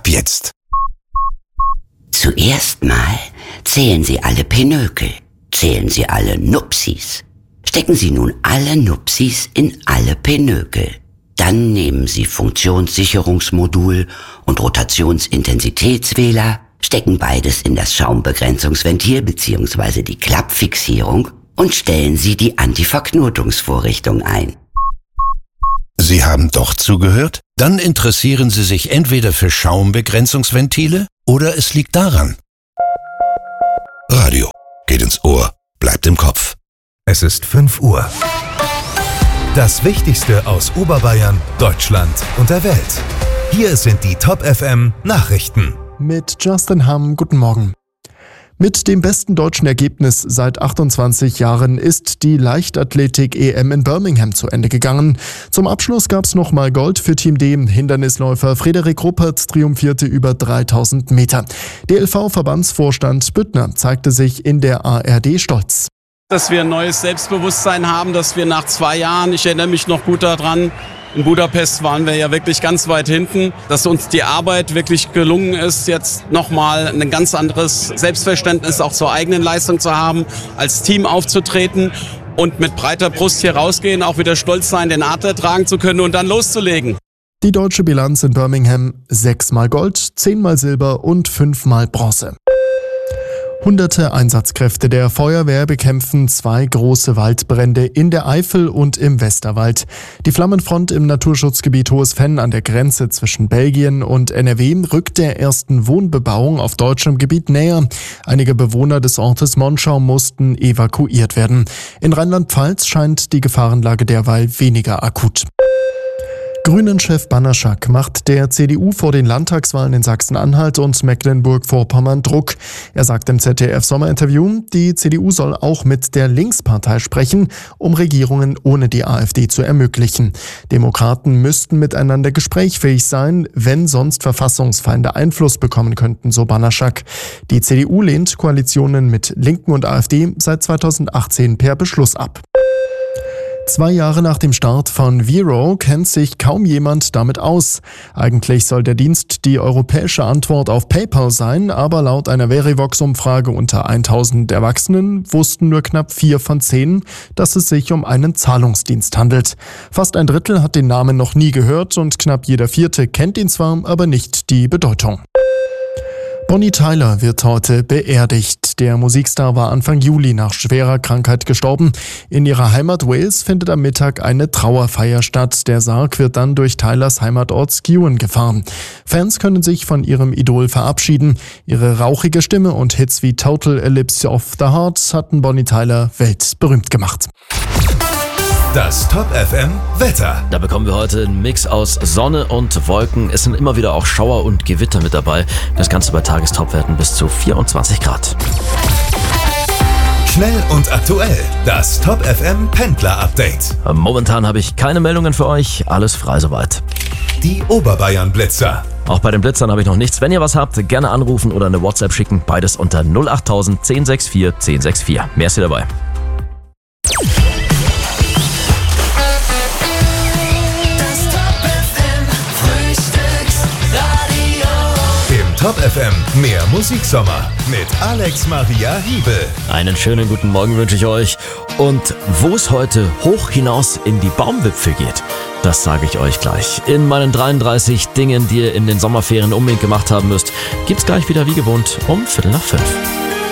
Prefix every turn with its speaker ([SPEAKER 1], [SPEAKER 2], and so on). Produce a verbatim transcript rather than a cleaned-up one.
[SPEAKER 1] jetzt.
[SPEAKER 2] Zuerst mal zählen Sie alle Pinökel, zählen Sie alle Nupsis. Stecken Sie nun alle Nupsis in alle Pinökel. Dann nehmen Sie Funktionssicherungsmodul und Rotationsintensitätswähler, stecken beides in das Schaumbegrenzungsventil bzw. die Klappfixierung und stellen Sie die Antiverknotungsvorrichtung ein.
[SPEAKER 1] Sie haben doch zugehört? Dann interessieren Sie sich entweder für Schaumbegrenzungsventile oder es liegt daran. Radio geht ins Ohr, bleibt im Kopf.
[SPEAKER 3] Es ist fünf Uhr. Das Wichtigste aus Oberbayern, Deutschland und der Welt. Hier sind die Top F M Nachrichten.
[SPEAKER 4] Mit Justin Hamm, guten Morgen. Mit dem besten deutschen Ergebnis seit achtundzwanzig Jahren ist die Leichtathletik-E M in Birmingham zu Ende gegangen. Zum Abschluss gab es nochmal Gold für Team D. Hindernisläufer Frederik Ruppert triumphierte über dreitausend Meter. D L V-Verbandsvorstand Büttner zeigte sich in der A R D stolz.
[SPEAKER 5] Dass wir ein neues Selbstbewusstsein haben, dass wir nach zwei Jahren, ich erinnere mich noch gut daran, in Budapest waren wir ja wirklich ganz weit hinten, dass uns die Arbeit wirklich gelungen ist, jetzt nochmal ein ganz anderes Selbstverständnis auch zur eigenen Leistung zu haben, als Team aufzutreten und mit breiter Brust hier rausgehen, auch wieder stolz sein, den Adler tragen zu können und dann loszulegen.
[SPEAKER 4] Die deutsche Bilanz in Birmingham: sechsmal Gold, zehnmal Silber und fünfmal Bronze. Hunderte Einsatzkräfte der Feuerwehr bekämpfen zwei große Waldbrände in der Eifel und im Westerwald. Die Flammenfront im Naturschutzgebiet Hohes Venn an der Grenze zwischen Belgien und N R W rückt der ersten Wohnbebauung auf deutschem Gebiet näher. Einige Bewohner des Ortes Monschau mussten evakuiert werden. In Rheinland-Pfalz scheint die Gefahrenlage derweil weniger akut. Grünen-Chef Banaszak macht der C D U vor den Landtagswahlen in Sachsen-Anhalt und Mecklenburg-Vorpommern Druck. Er sagt im Z D F-Sommerinterview, die C D U soll auch mit der Linkspartei sprechen, um Regierungen ohne die A f D zu ermöglichen. Demokraten müssten miteinander gesprächsfähig sein, wenn sonst Verfassungsfeinde Einfluss bekommen könnten, so Banaszak. Die C D U lehnt Koalitionen mit Linken und A f D seit zweitausendachtzehn per Beschluss ab. Zwei Jahre nach dem Start von Vero kennt sich kaum jemand damit aus. Eigentlich soll der Dienst die europäische Antwort auf PayPal sein, aber laut einer Verivox-Umfrage unter tausend Erwachsenen wussten nur knapp vier von zehn, dass es sich um einen Zahlungsdienst handelt. Fast ein Drittel hat den Namen noch nie gehört und knapp jeder Vierte kennt ihn zwar, aber nicht die Bedeutung. Bonnie Tyler wird heute beerdigt. Der Musikstar war Anfang Juli nach schwerer Krankheit gestorben. In ihrer Heimat Wales findet am Mittag eine Trauerfeier statt. Der Sarg wird dann durch Tylers Heimatort Skewen gefahren. Fans können sich von ihrem Idol verabschieden. Ihre rauchige Stimme und Hits wie Total Eclipse of the Heart hatten Bonnie Tyler weltberühmt gemacht.
[SPEAKER 3] Das Top F M Wetter.
[SPEAKER 6] Da bekommen wir heute einen Mix aus Sonne und Wolken. Es sind immer wieder auch Schauer und Gewitter mit dabei. Das Ganze bei Tagestopwerten bis zu vierundzwanzig Grad.
[SPEAKER 3] Schnell und aktuell. Das Top F M Pendler Update.
[SPEAKER 6] Momentan habe ich keine Meldungen für euch. Alles frei soweit.
[SPEAKER 3] Die Oberbayern Blitzer.
[SPEAKER 6] Auch bei den Blitzern habe ich noch nichts. Wenn ihr was habt, gerne anrufen oder eine WhatsApp schicken. Beides unter null acht null null eins null sechs vier eins null sechs vier. Mehr ist hier dabei.
[SPEAKER 3] Top F M, mehr Musiksommer mit Alex Maria Hiebel.
[SPEAKER 6] Einen schönen guten Morgen wünsche ich euch. Und wo es heute hoch hinaus in die Baumwipfel geht, das sage ich euch gleich. In meinen dreiunddreißig Dingen, die ihr in den Sommerferien unbedingt gemacht haben müsst, gibt's gleich wieder wie gewohnt um Viertel nach fünf.